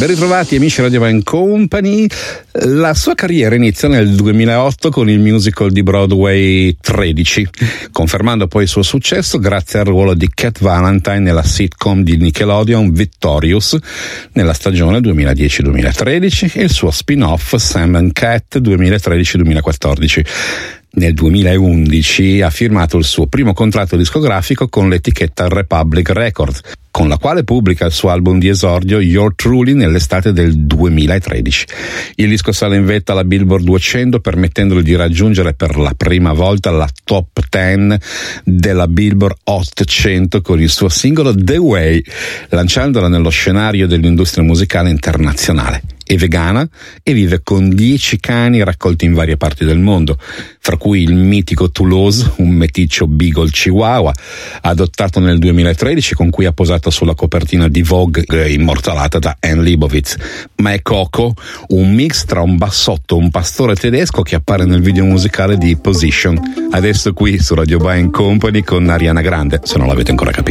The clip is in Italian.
Ben ritrovati amici Radio Band Company. La sua carriera inizia nel 2008 con il musical di Broadway 13, confermando poi il suo successo grazie al ruolo di Cat Valentine nella sitcom di Nickelodeon Victorious nella stagione 2010-2013 e il suo spin-off Sam and Cat 2013-2014. Nel 2011 ha firmato il suo primo contratto discografico con l'etichetta Republic Records, con la quale pubblica il suo album di esordio You're Truly nell'estate del 2013. Il disco sale in vetta alla Billboard 200, permettendogli di raggiungere per la prima volta la top 10 della Billboard Hot 100 con il suo singolo The Way, lanciandola nello scenario dell'industria musicale internazionale. È vegana e vive con 10 cani raccolti in varie parti del mondo, fra cui il mitico Toulouse, un meticcio Beagle Chihuahua, adottato nel 2013 con cui ha posato sulla copertina di Vogue, immortalata da Anne Leibovitz. Ma è Coco, un mix tra un bassotto e un pastore tedesco che appare nel video musicale di Position. Adesso qui su Radio Band Company con Ariana Grande, se non l'avete ancora capito.